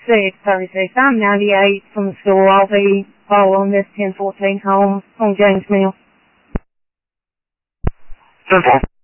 636. I'm 98 from the store. I'll be following this 1014 home on James Mill. 10-4.